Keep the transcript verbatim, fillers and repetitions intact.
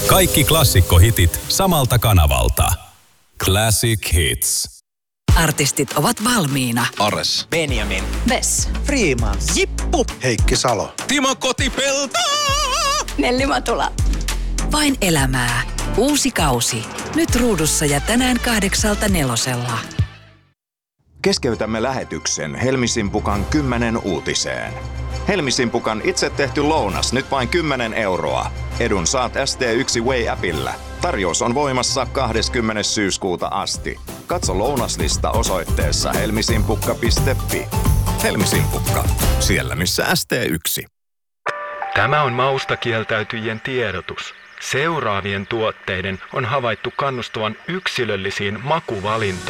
Kaikki klassikkohitit samalta kanavalta. Classic Hits. Artistit ovat valmiina. Ares. Benjamin. Vess. Freeman. Jippu. Heikki Salo. Timo Kotipelto. Nelli Matula. Vain elämää. Uusi kausi. Nyt ruudussa ja tänään kahdeksalta nelosella. Keskeytämme lähetyksen Helmisimpukan kymmenen uutiseen. Helmisimpukan itse tehty lounas nyt vain kymmenen euroa. Edun saat S T yksi Way-appillä. Tarjous on voimassa kahdeskymmenes syyskuuta asti. Katso lounaslista osoitteessa helmisimpukka piste fi. Helmisimpukka. Siellä missä S T yksi. Tämä on maustakieltäytyjien tiedotus. Seuraavien tuotteiden on havaittu kannustavan yksilöllisiin makuvalintoihin.